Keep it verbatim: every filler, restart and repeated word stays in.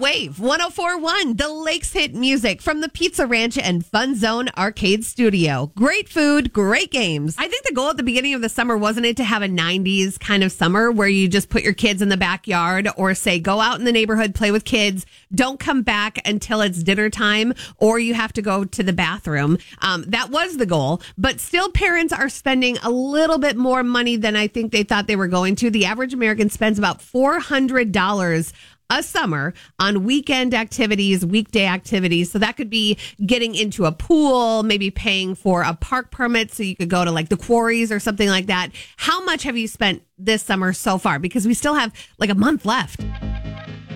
Wave one oh four point one, the Lakes hit music from the Pizza Ranch and Fun Zone Arcade Studio. Great food, great games. I think the goal at the beginning of the summer wasn't it to have a nineties kind of summer where you just put your kids in the backyard or say go out in the neighborhood, play with kids, don't come back until it's dinner time or you have to go to the bathroom. Um, that was the goal, but still parents are spending a little bit more money than I think they thought they were going to. The average American spends about four hundred dollars a summer on weekend activities, weekday activities. So that could be getting into a pool, maybe paying for a park permit so you could go to like the quarries or something like that. How much have you spent this summer so far? Because we still have like a month left.